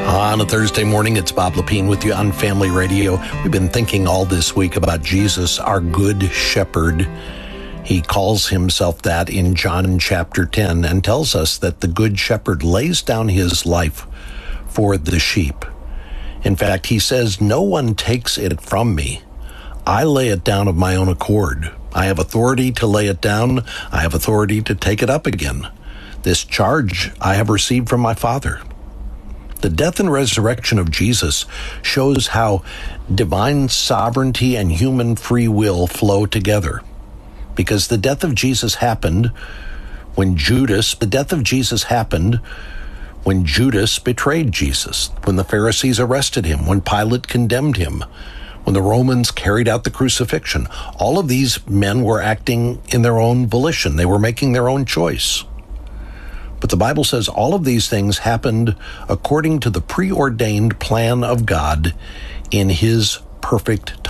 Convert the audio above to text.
On a Thursday morning, it's Bob Lepine with you on Family Radio. We've been thinking all this week about Jesus, our good shepherd. He calls himself that in John chapter 10 and tells us that the good shepherd lays down his life for the sheep. In fact, he says, "No one takes it from me. I lay it down of my own accord. I have authority to lay it down. I have authority to take it up again. This charge I have received from my Father." The death and resurrection of Jesus shows how divine sovereignty and human free will flow together. Because the death of Jesus happened when Judas betrayed Jesus, when the Pharisees arrested him, when Pilate condemned him, when the Romans carried out the crucifixion. All of these men were acting in their own volition. They were making their own choice. But the Bible says all of these things happened according to the preordained plan of God in his perfect time.